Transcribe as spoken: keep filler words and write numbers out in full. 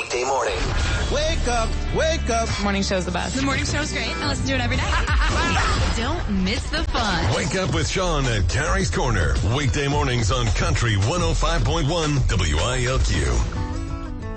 weekday morning. Wake up, wake up. Morning show's the best. The morning show's great. I listen to it every day. Don't miss the fun. Wake up with Sean at Carrie's Corner. Weekday mornings on Country one oh five point one W I L Q.